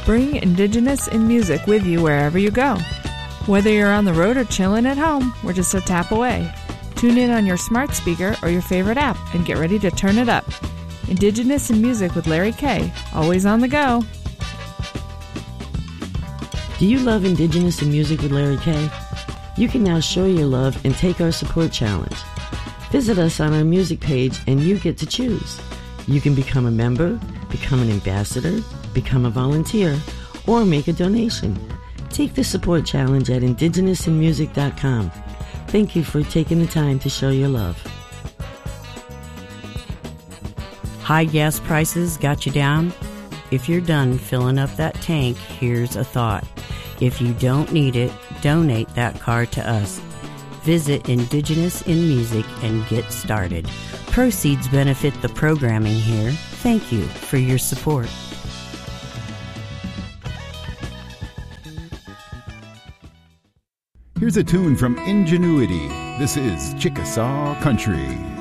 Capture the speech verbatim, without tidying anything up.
Bring Indigenous in Music with you wherever you go. Whether you're on the road or chilling at home, we're just a tap away. Tune in on your smart speaker or your favorite app and get ready to turn it up. Indigenous in Music with Larry Kay, always on the go. Do you love Indigenous in Music with Larry Kay? You can now show your love and take our support challenge. Visit us on our music page and you get to choose. You can become a member, become an ambassador, become a volunteer, or make a donation. Take the support challenge at indigenous in music dot com. Thank you for taking the time to show your love. High gas prices got you down? If you're done filling up that tank, here's a thought. If you don't need it, donate that car to us. Visit Indigenous in Music and get started. Proceeds benefit the programming here. Thank you for your support. Here's a tune from Ingenuity. This is Chickasaw Country.